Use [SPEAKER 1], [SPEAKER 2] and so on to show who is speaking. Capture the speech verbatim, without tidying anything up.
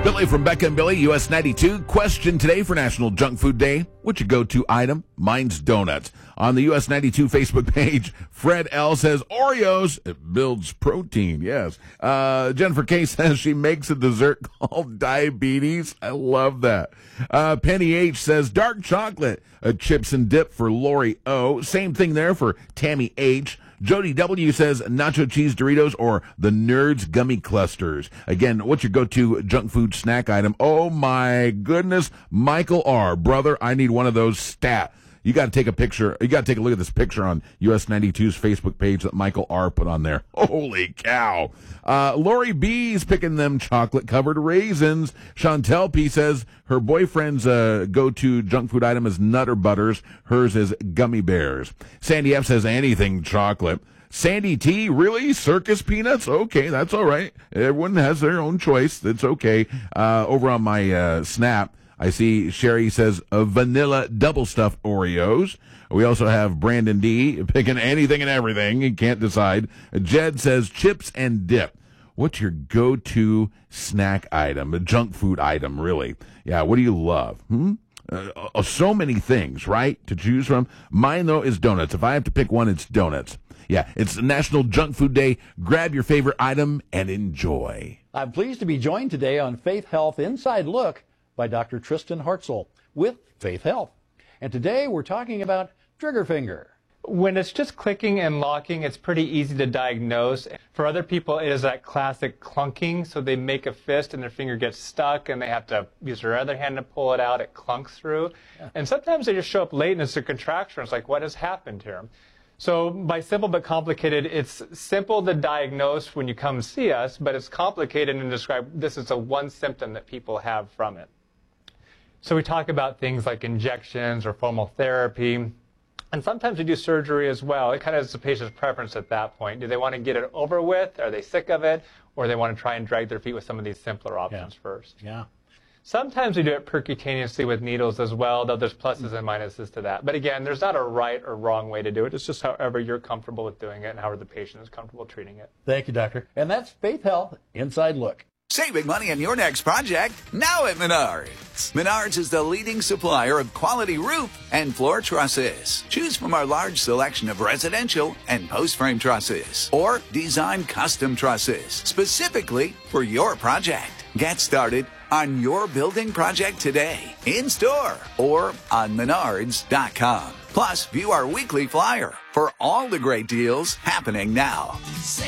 [SPEAKER 1] Billy from Becca and Billy, U S ninety-two. Question today for National Junk Food Day. What's your go-to item? Mine's donuts. On the U S ninety-two Facebook page, Fred L. says Oreos. It builds protein, yes. Uh, Jennifer K. says she makes a dessert called diabetes. I love that. Uh, Penny H. says dark chocolate. Uh, chips and dip for Lori O. Same thing there for Tammy H. Jody W. says nacho cheese Doritos or the Nerds gummy clusters. Again, what's your go-to junk food snack item? Oh my goodness, Michael R. Brother, I need one of those stat. You got to take a picture. You got to take a look at this picture on U S ninety-two's Facebook page that Michael R. put on there. Holy cow. Uh, Lori B's picking them chocolate-covered raisins. Chantel P. says her boyfriend's uh, go-to junk food item is Nutter Butters. Hers is gummy bears. Sandy F. says anything chocolate. Sandy T. Really? Circus peanuts? Okay, that's all right. Everyone has their own choice. It's okay. Uh, over on my uh, Snap, I see Sherry says a vanilla double stuffed Oreos. We also have Brandon D. picking anything and everything. He can't decide. Jed says chips and dip. What's your go-to snack item? A junk food item, really. Yeah, what do you love? Hmm? Uh, so many things, right, to choose from. Mine, though, is donuts. If I have to pick one, it's donuts. Yeah, it's National Junk Food Day. Grab your favorite item and enjoy.
[SPEAKER 2] I'm pleased to be joined today on Faith Health Inside Look by Doctor Tristan Hartzell with Faith Health. And today we're talking about trigger finger.
[SPEAKER 3] When it's just clicking and locking, it's pretty easy to diagnose. For other people, it is that classic clunking, so they make a fist and their finger gets stuck and they have to use their other hand to pull it out. It clunks through. Yeah. And sometimes they just show up late and it's a contraction. It's like, what has happened here? So by simple but complicated, it's simple to diagnose when you come see us, but it's complicated and describe this is a one symptom that people have from it. So we talk about things like injections or formal therapy. And sometimes we do surgery as well. It kind of is the patient's preference at that point. Do they want to get it over with? Are they sick of it? Or they want to try and drag their feet with some of these simpler options
[SPEAKER 2] yeah.
[SPEAKER 3] first?
[SPEAKER 2] Yeah.
[SPEAKER 3] Sometimes we do it percutaneously with needles as well, though there's pluses and minuses to that. But again, there's not a right or wrong way to do it. It's just however you're comfortable with doing it and however the patient is comfortable treating it.
[SPEAKER 2] Thank you, Doctor. And that's Faith Health Inside Look.
[SPEAKER 4] Saving money on your next project now at Menards. Menards is the leading supplier of quality roof and floor trusses. Choose from our large selection of residential and post-frame trusses or design custom trusses specifically for your project. Get started on your building project today, in store or on menards dot com. Plus, view our weekly flyer for all the great deals happening now.